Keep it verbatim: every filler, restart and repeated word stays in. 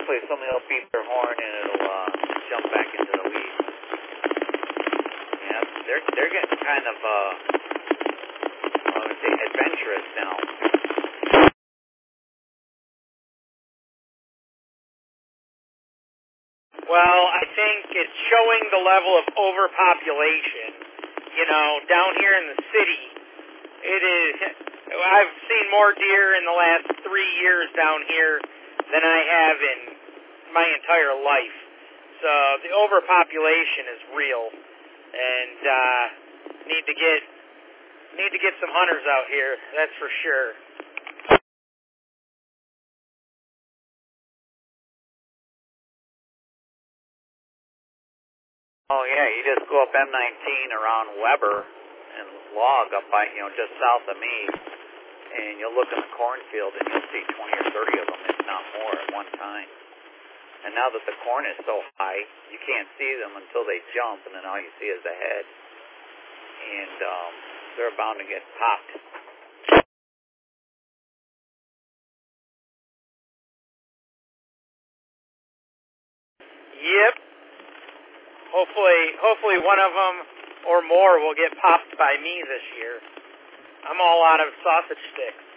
eventually somebody will beep their horn and it'll uh, jump back into the weeds. Yeah, they're they're getting kind of uh, I would say adventurous now. Well, I think it's showing the level of overpopulation. You know, down here in the city, it is. I've seen more deer in the last three years down here than I have in my entire life. So the overpopulation is real, and uh, need to get need to get some hunters out here. That's for sure. Oh yeah, you just go up M nineteen around Weber and log up by, you know, just south of me, and you'll look in the cornfield and you'll see twenty or thirty of them, if not more, at one time. And now that the corn is so high, you can't see them until they jump, and then all you see is the head. And um, they're bound to get popped. Yep. Hopefully, hopefully one of them or more will get popped by me this year. I'm all out of sausage sticks.